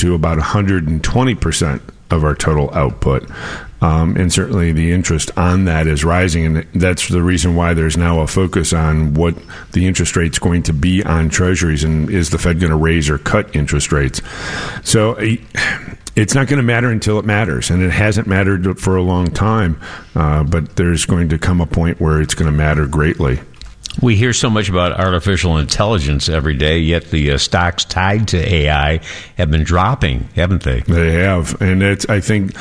to about 120% of our total output. And certainly the interest on that is rising, and that's the reason why there's now a focus on what the interest rate's going to be on treasuries, and is the Fed going to raise or cut interest rates. So it's not going to matter until it matters, and it hasn't mattered for a long time, but there's going to come a point where it's going to matter greatly. We hear so much about artificial intelligence every day, yet the stocks tied to AI have been dropping, haven't they? They have, and I think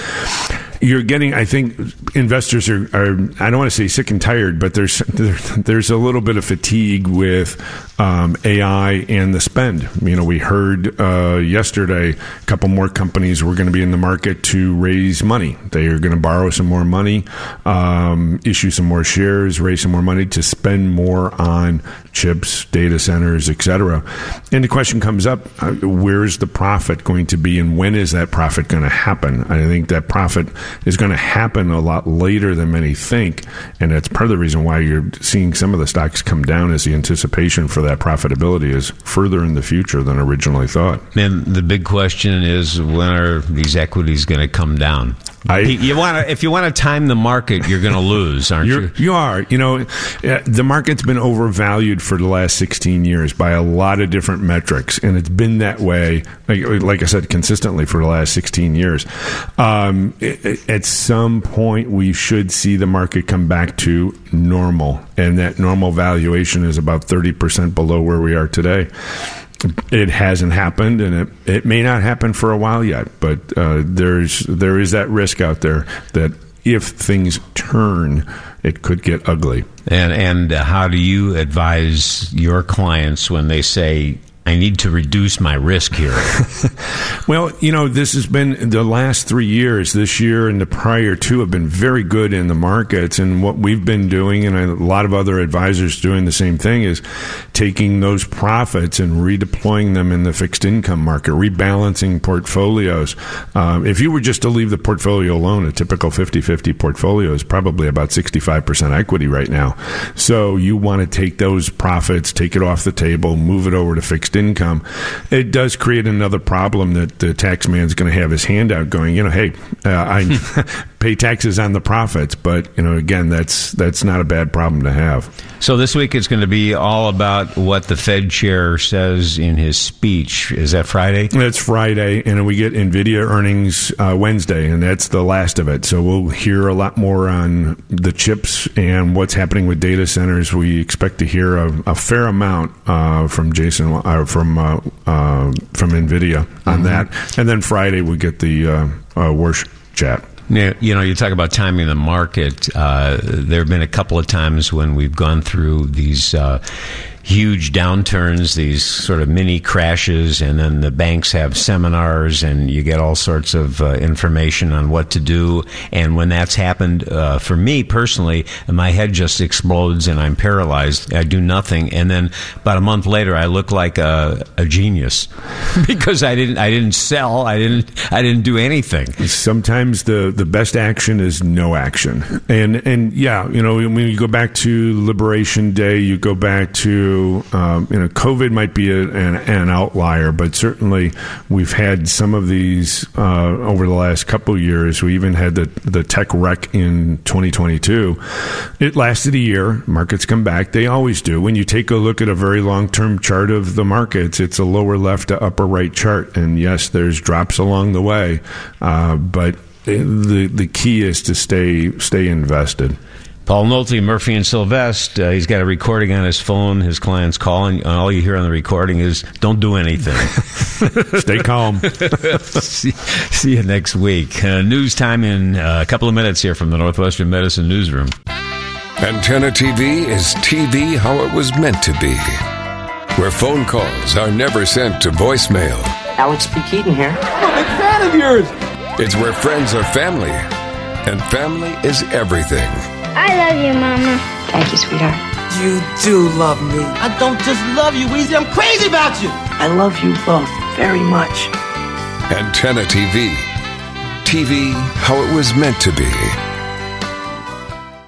investors are I don't want to say sick and tired, but there's a little bit of fatigue with AI and the spend. We heard yesterday a couple more companies were going to be in the market to raise money. They are going to borrow some more money, issue some more shares, raise some more money to spend more on chips, data centers, etc. And the question comes up, where's the profit going to be, and when is that profit going to happen? I think that profit is going to happen a lot later than many think, and that's part of the reason why you're seeing some of the stocks come down, as the anticipation for that profitability is further in the future than originally thought. And the big question is, when are these equities going to come down? If you want to time the market, you're going to lose, aren't you? You are. The market's been overvalued for the last 16 years by a lot of different metrics, and it's been that way, like I said, consistently for the last 16 years. At some point, we should see the market come back to normal, and that normal valuation is about 30% below where we are today. It hasn't happened, and it may not happen for a while yet, but there is that risk out there that if things turn, it could get ugly. And how do you advise your clients when they say, I need to reduce my risk here? Well, this has been the last 3 years. This year and the prior two have been very good in the markets. And what we've been doing, and a lot of other advisors doing the same thing, is taking those profits and redeploying them in the fixed income market, rebalancing portfolios. If you were just to leave the portfolio alone, a typical 50-50 portfolio is probably about 65% equity right now. So you want to take those profits, take it off the table, move it over to fixed income. It does create another problem that the tax man's going to have his hand out going, hey, I pay taxes on the profits, but again, that's not a bad problem to have. So this week it's going to be all about what the Fed chair says in his speech. Is that Friday? That's Friday, and we get NVIDIA earnings Wednesday, and that's the last of it. So we'll hear a lot more on the chips and what's happening with data centers. We expect to hear a fair amount from Jason from NVIDIA on that, and then Friday we get the Warsh chat. Yeah, you talk about timing the market. There have been a couple of times when we've gone through these huge downturns, these sort of mini crashes, and then the banks have seminars and you get all sorts of information on what to do. And when that's happened, for me personally, my head just explodes and I'm paralyzed. I do nothing. And then about a month later, I look like a genius because I didn't sell. I didn't do anything. Sometimes the best action is no action. And yeah, when you go back to Liberation Day, you go back to COVID might be an outlier, but certainly we've had some of these over the last couple of years. We even had the tech wreck in 2022. It lasted a year. Markets come back. They always do. When you take a look at a very long-term chart of the markets, it's a lower left to upper right chart. And yes, there's drops along the way, but the key is to stay invested. Paul Nolte, Murphy and Sylvester, he's got a recording on his phone. His client's calling, and all you hear on the recording is, don't do anything. Stay calm. See you next week. News time in a couple of minutes here from the Northwestern Medicine Newsroom. Antenna TV is TV how it was meant to be, where phone calls are never sent to voicemail. Alex P. Keaton here. I'm a big fan of yours. It's where friends are family, and family is everything. I love you, Mama. Thank you, sweetheart. You do love me. I don't just love you, Weezy. I'm crazy about you. I love you both very much. Antenna TV. TV how it was meant to be.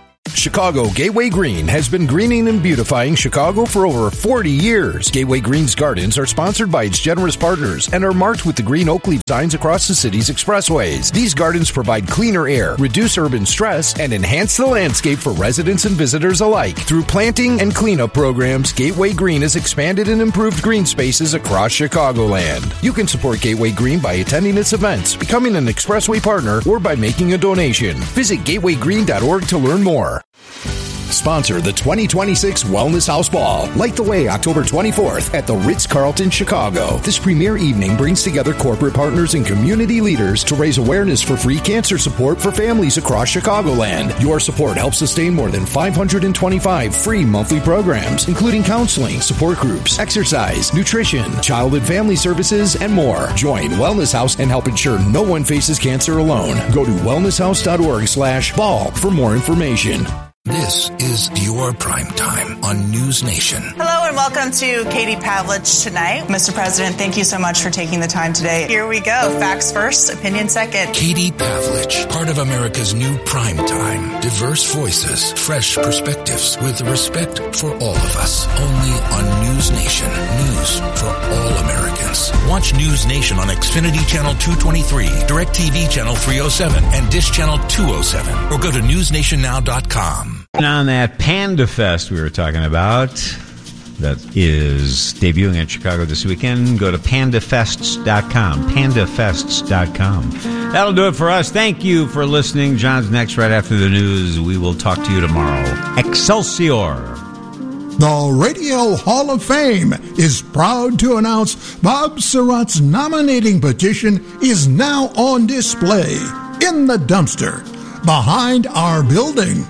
Chicago Gateway Green has been greening and beautifying Chicago for over 40 years. Gateway Green's gardens are sponsored by its generous partners and are marked with the green oak leaf signs across the city's expressways. These gardens provide cleaner air, reduce urban stress, and enhance the landscape for residents and visitors alike. Through planting and cleanup programs, Gateway Green has expanded and improved green spaces across Chicagoland. You can support Gateway Green by attending its events, becoming an expressway partner, or by making a donation. Visit gatewaygreen.org to learn more. Sponsor the 2026 Wellness House Ball. Light the way October 24th at the Ritz-Carlton, Chicago. This premier evening brings together corporate partners and community leaders to raise awareness for free cancer support for families across Chicagoland. Your support helps sustain more than 525 free monthly programs, including counseling, support groups, exercise, nutrition, child and family services, and more. Join Wellness House and help ensure no one faces cancer alone. Go to wellnesshouse.org/ball for more information. This is your prime time on News Nation. Hello and welcome to Katie Pavlich tonight. Mr. President, thank you so much for taking the time today. Here we go. Facts first, opinion second. Katie Pavlich, part of America's new prime time. Diverse voices, fresh perspectives, with respect for all of us. Only on News Nation. News for all Americans. Watch News Nation on Xfinity Channel 223, DirecTV Channel 307, and Dish Channel 207. Or go to newsnationnow.com. On that Panda Fest we were talking about, that is debuting in Chicago this weekend, go to pandafests.com, pandafests.com. That'll do it for us. Thank you for listening. John's next right after the news. We will talk to you tomorrow. Excelsior. The Radio Hall of Fame is proud to announce Bob Surratt's nominating petition is now on display in the dumpster behind our building.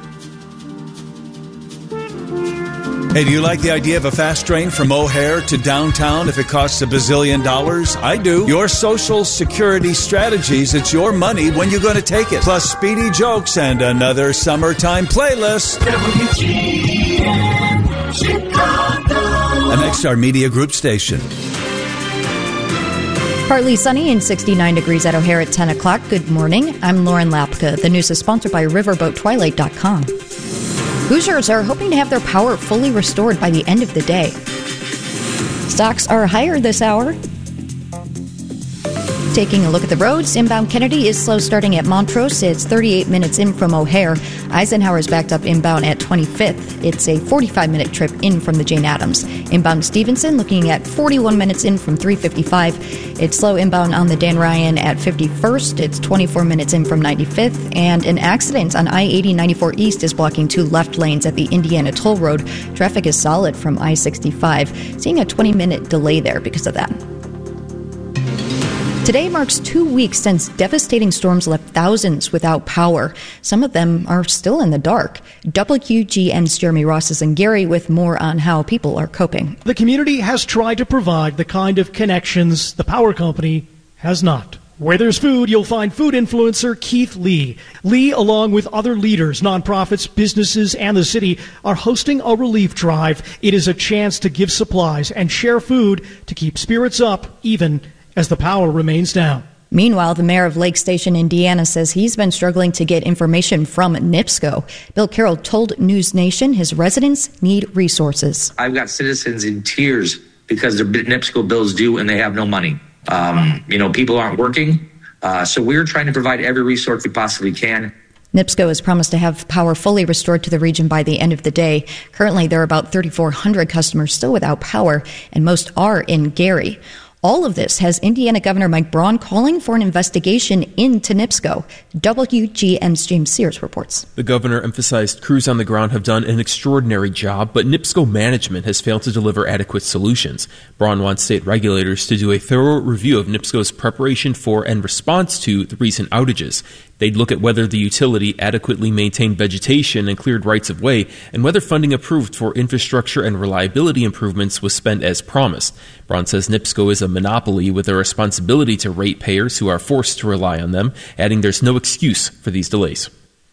Hey, do you like the idea of a fast train from O'Hare to downtown if it costs $1 bazillion? I do. Your Social Security strategies, it's your money when you're going to take it. Plus speedy jokes and another summertime playlist. WGN Chicago. An XR Media Group station. Partly sunny and 69 degrees at O'Hare at 10 o'clock. Good morning. I'm Lauren Lapka. The news is sponsored by riverboattwilight.com. Hoosiers are hoping to have their power fully restored by the end of the day. Stocks are higher this hour. Taking a look at the roads, inbound Kennedy is slow starting at Montrose. It's 38 minutes in from O'Hare. Eisenhower is backed up inbound at 25th. It's a 45-minute trip in from the Jane Addams. Inbound Stevenson looking at 41 minutes in from 355. It's slow inbound on the Dan Ryan at 51st. It's 24 minutes in from 95th. And an accident on I-80-94 East is blocking two left lanes at the Indiana Toll Road. Traffic is solid from I-65. Seeing a 20-minute delay there because of that. Today marks 2 weeks since devastating storms left thousands without power. Some of them are still in the dark. WGN's Jeremy Ross is in Gary with more on how people are coping. The community has tried to provide the kind of connections the power company has not. Where there's food, you'll find food influencer Keith Lee. Lee, along with other leaders, nonprofits, businesses, and the city, are hosting a relief drive. It is a chance to give supplies and share food to keep spirits up, even as the power remains down. Meanwhile, the mayor of Lake Station, Indiana, says he's been struggling to get information from NIPSCO. Bill Carroll told News Nation his residents need resources. I've got citizens in tears because their NIPSCO bills due and they have no money. People aren't working. So we're trying to provide every resource we possibly can. NIPSCO has promised to have power fully restored to the region by the end of the day. Currently, there are about 3,400 customers still without power, and most are in Gary. All of this has Indiana Governor Mike Braun calling for an investigation into NIPSCO. WGN's James Sears reports. The governor emphasized crews on the ground have done an extraordinary job, but NIPSCO management has failed to deliver adequate solutions. Braun wants state regulators to do a thorough review of NIPSCO's preparation for and response to the recent outages. They'd look at whether the utility adequately maintained vegetation and cleared rights of way, and whether funding approved for infrastructure and reliability improvements was spent as promised. Braun says NIPSCO is a monopoly with a responsibility to ratepayers who are forced to rely on them, adding there's no excuse for these delays.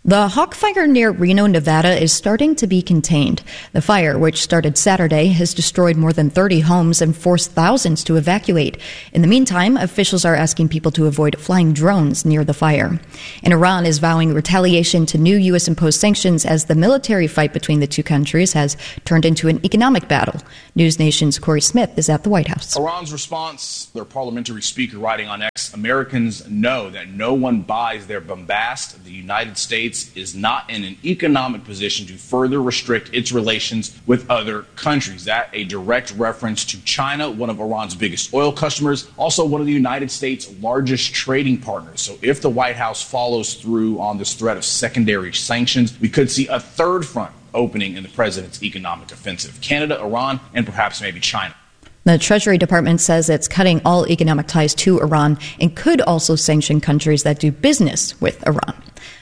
The Hawk Fire near Reno, Nevada is starting to be contained. The fire, which started Saturday, has destroyed more than 30 homes and forced thousands to evacuate. In the meantime, officials are asking people to avoid flying drones near the fire. And Iran is vowing retaliation to new U.S.-imposed sanctions as the military fight between the two countries has turned into an economic battle. News Nation's Corey Smith is at the White House. Iran's response, their parliamentary speaker writing on X, Americans know that no one buys their bombast. The United States is not in an economic position to further restrict its relations with other countries. That a direct reference to China, one of Iran's biggest oil customers, also one of the United States' largest trading partners. So if the White House follows through on this threat of secondary sanctions, we could see a third front opening in the president's economic offensive: Canada, Iran, and perhaps maybe China. The Treasury Department says it's cutting all economic ties to Iran and could also sanction countries that do business with Iran.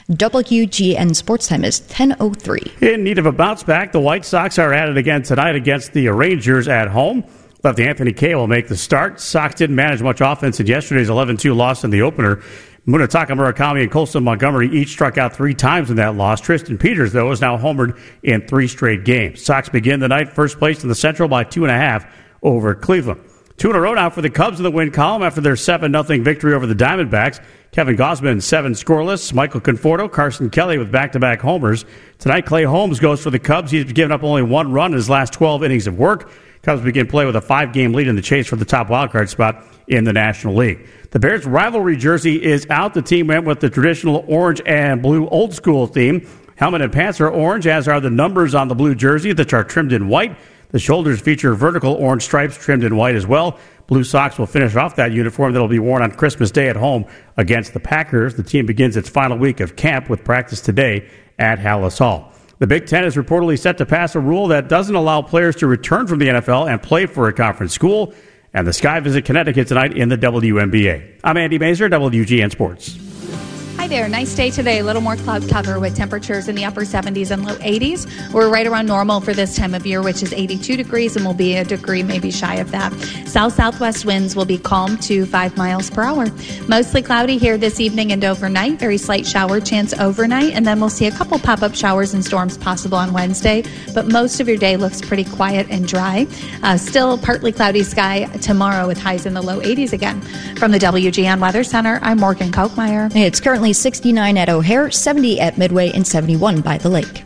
WGN Sports Time is 10:03. In need of a bounce back, the White Sox are at it again tonight against the Rangers at home. Lefty Anthony Kay will make the start. Sox didn't manage much offense in yesterday's 11-2 loss in the opener. Munetaka Murakami and Colson Montgomery each struck out 3 times in that loss. Tristan Peters, though, is now homered in 3 straight games. Sox begin the night first place in the Central by 2.5 over Cleveland. 2 in a row now for the Cubs in the win column after their 7-0 victory over the Diamondbacks. Kevin Gausman, 7 scoreless. Michael Conforto, Carson Kelly with back-to-back homers. Tonight, Clay Holmes goes for the Cubs. He's given up only 1 run in his last 12 innings of work. Cubs begin play with a 5-game lead in the chase for the top wildcard spot in the National League. The Bears' rivalry jersey is out. The team went with the traditional orange and blue old-school theme. Helmet and pants are orange, as are the numbers on the blue jersey, which are trimmed in white. The shoulders feature vertical orange stripes trimmed in white as well. Blue socks will finish off that uniform that will be worn on Christmas Day at home against the Packers. The team begins its final week of camp with practice today at Hallis Hall. The Big Ten is reportedly set to pass a rule that doesn't allow players to return from the NFL and play for a conference school. And the Sky visit Connecticut tonight in the WNBA. I'm Andy Mazer, WGN Sports. Hi there. Nice day today. A little more cloud cover with temperatures in the upper 70s and low 80s. We're right around normal for this time of year, which is 82 degrees, and will be a degree maybe shy of that. South-southwest winds will be calm to 5 miles per hour. Mostly cloudy here this evening and overnight. Very slight shower chance overnight, and then we'll see a couple pop-up showers and storms possible on Wednesday. But most of your day looks pretty quiet and dry. Still partly cloudy sky tomorrow with highs in the low 80s again. From the WGN Weather Center, I'm Morgan Kochmeyer. It's currently 69 at O'Hare, 70 at Midway, and 71 by the lake.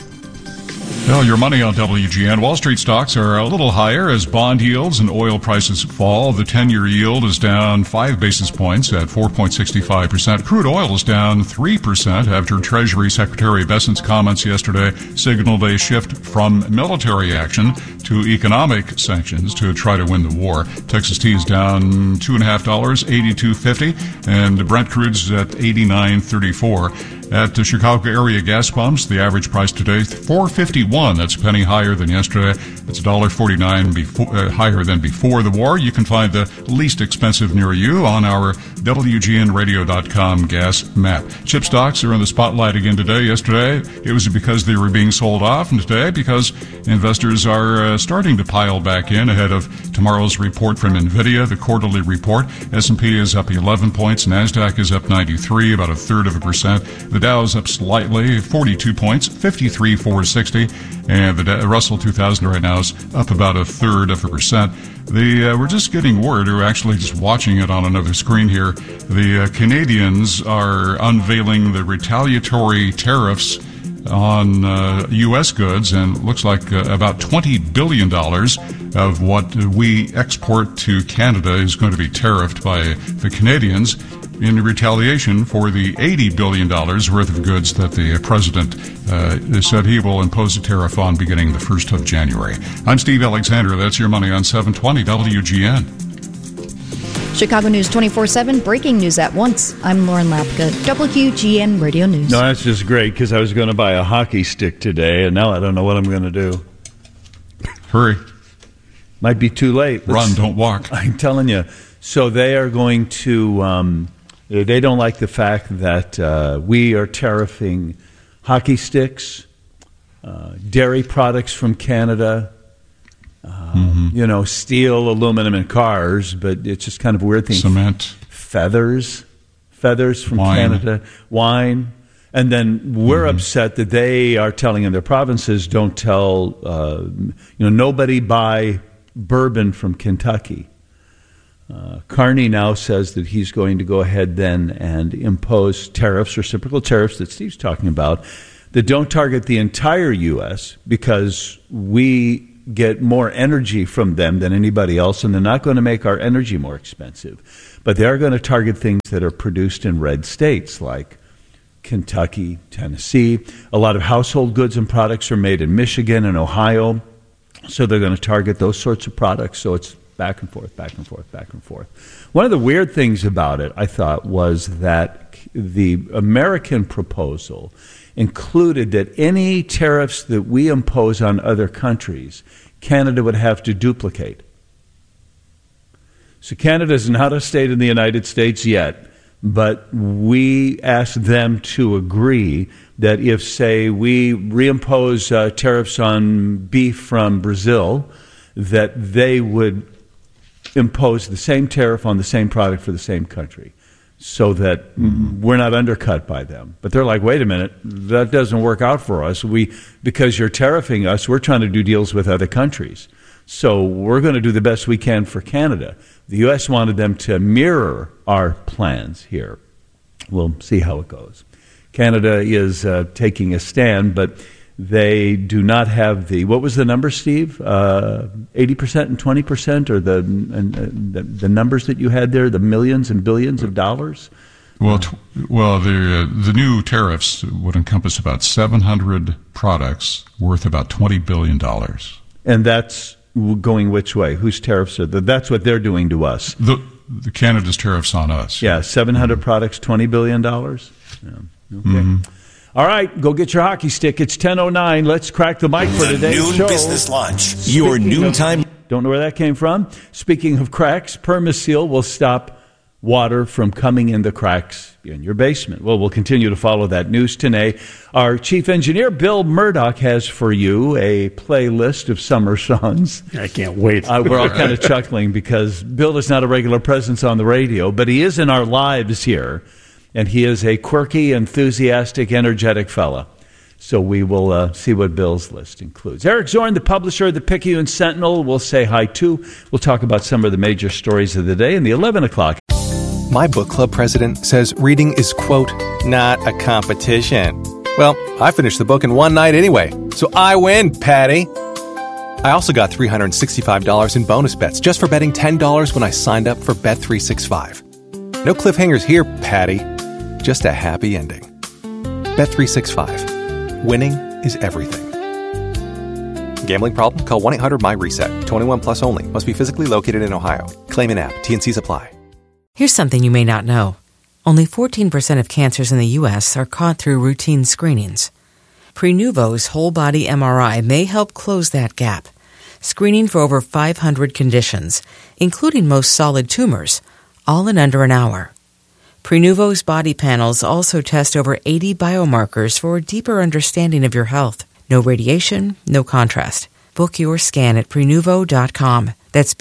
Well, your money on WGN. Wall Street stocks are a little higher as bond yields and oil prices fall. The 10-year yield is down 5 basis points at 4.65%. Crude oil is down 3% after Treasury Secretary Bessent's comments yesterday signaled a shift from military action to economic sanctions to try to win the war. Texas tea is down $2.50, $82.50, and Brent crude's at $89.34. At the Chicago area gas pumps, the average price today $4.51. That's a penny higher than yesterday. It's $1.49 higher than before the war. You can find the least expensive near you on our WGNradio.com gas map. Chip stocks are in the spotlight again today. Yesterday, it was because they were being sold off, and today because investors are starting to pile back in ahead of tomorrow's report from NVIDIA, the quarterly report. S&P is up 11 points. NASDAQ is up 93, about 1/3%. The Dow is up slightly, 42 points, 53,460, and the Russell 2000 right now is up about 1/3%. We're just getting word, we're actually just watching it on another screen here. The Canadians are unveiling the retaliatory tariffs on U.S. goods, and it looks like about $20 billion of what we export to Canada is going to be tariffed by the Canadians in retaliation for the $80 billion worth of goods that the president said he will impose a tariff on beginning the 1st of January. I'm Steve Alexander. That's your money on 720 WGN. Chicago News 24/7, breaking news at once. I'm Lauren Lapka, WGN Radio News. No, that's just great, because I was going to buy a hockey stick today, and now I don't know what I'm going to do. Hurry. Might be too late. Run, don't walk. I'm telling you. So they are going to... they don't like the fact that we are tariffing hockey sticks, dairy products from Canada, steel, aluminum, and cars, but it's just kind of a weird thing. Cement. Feathers from wine. Canada, wine. And then we're upset that they are telling in their provinces, don't tell, nobody buy bourbon from Kentucky. Carney now says that he's going to go ahead then and impose tariffs, reciprocal tariffs that Steve's talking about, that don't target the entire U.S. because we get more energy from them than anybody else, and they're not going to make our energy more expensive. But they are going to target things that are produced in red states like Kentucky, Tennessee. A lot of household goods and products are made in Michigan and Ohio, so they're going to target those sorts of products. So it's back and forth, back and forth, back and forth. One of the weird things about it, I thought, was that the American proposal included that any tariffs that we impose on other countries, Canada would have to duplicate. So Canada is not a state in the United States yet, but we asked them to agree that if, say, we reimpose tariffs on beef from Brazil, that they would impose the same tariff on the same product for the same country so that we're not undercut by them. But they're like, wait a minute, that doesn't work out for us. Because you're tariffing us, we're trying to do deals with other countries. So we're going to do the best we can for Canada. The U.S. wanted them to mirror our plans here. We'll see how it goes. Canada is taking a stand, but they do not have what was the number, Steve? 80% and 20%, or the numbers that you had there, the millions and billions of dollars? Well, the new tariffs would encompass about 700 products worth about $20 billion. And that's going which way? Whose tariffs are that's what they're doing to us? The Canada's tariffs on us. Yeah, 700 products, $20 billion? Yeah. Okay. All right, go get your hockey stick. It's 10:09. Let's crack the mic for today's noon show. Business Lunch. Your noontime. Don't know where that came from. Speaking of cracks, Permaseal will stop water from coming in the cracks in your basement. Well, we'll continue to follow that news today. Our chief engineer, Bill Murdoch, has for you a playlist of summer songs. I can't wait. We're all kind of chuckling because Bill is not a regular presence on the radio, but he is in our lives here. And he is a quirky, enthusiastic, energetic fella. So we will see what Bill's list includes. Eric Zorn, the publisher of the Picayune Sentinel, will say hi too. We'll talk about some of the major stories of the day in the 11 o'clock. My book club president says reading is, quote, not a competition. Well, I finished the book in one night anyway, so I win, Patty. I also got $365 in bonus bets just for betting $10 when I signed up for Bet365. No cliffhangers here, Patty. Just a happy ending. Bet365. Winning is everything. Gambling problem? Call 1-800-MY-RESET. 21 plus only. Must be physically located in Ohio. Claim in app. T&Cs apply. Here's something you may not know. Only 14% of cancers in the U.S. are caught through routine screenings. Prenuvo's whole-body MRI may help close that gap. Screening for over 500 conditions, including most solid tumors, all in under an hour. Prenuvo's body panels also test over 80 biomarkers for a deeper understanding of your health. No radiation, no contrast. Book your scan at Prenuvo.com. That's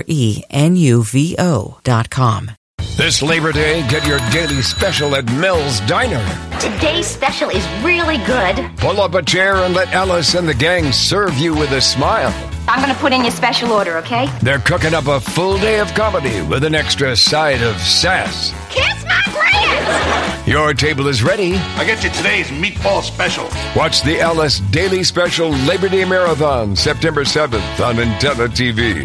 Prenuvo.com. This Labor Day, get your daily special at Mel's Diner. Today's special is really good. Pull up a chair and let Ellis and the gang serve you with a smile. I'm going to put in your special order, okay? They're cooking up a full day of comedy with an extra side of sass. Kiss my grits! Your table is ready. I get you today's meatball special. Watch the Ellis Daily Special Labor Day Marathon, September 7th on Antenna TV.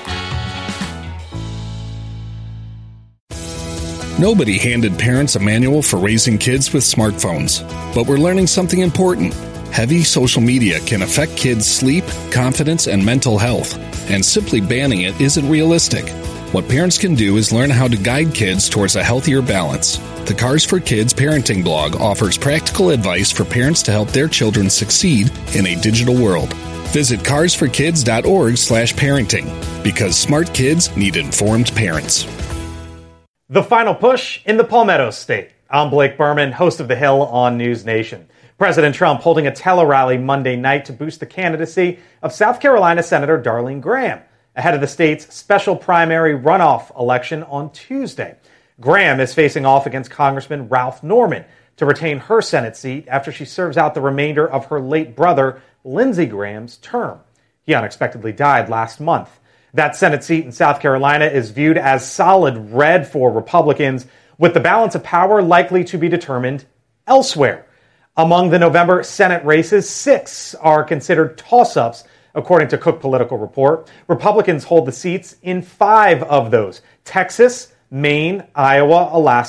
Nobody handed parents a manual for raising kids with smartphones, but we're learning something important. Heavy social media can affect kids' sleep, confidence, and mental health, and simply banning it isn't realistic. What parents can do is learn how to guide kids towards a healthier balance. The Cars for Kids parenting blog offers practical advice for parents to help their children succeed in a digital world. Visit carsforkids.org/parenting, because smart kids need informed parents. The final push in the Palmetto State. I'm Blake Berman, host of The Hill on News Nation. President Trump holding a tele-rally Monday night to boost the candidacy of South Carolina Senator Darlene Graham ahead of the state's special primary runoff election on Tuesday. Graham is facing off against Congressman Ralph Norman, to retain her Senate seat after she serves out the remainder of her late brother, Lindsey Graham's term. He unexpectedly died last month. That Senate seat in South Carolina is viewed as solid red for Republicans, with the balance of power likely to be determined elsewhere. Among the November Senate races, 6 are considered toss-ups, according to Cook Political Report. Republicans hold the seats in 5 of those: Texas, Maine, Iowa, Alaska,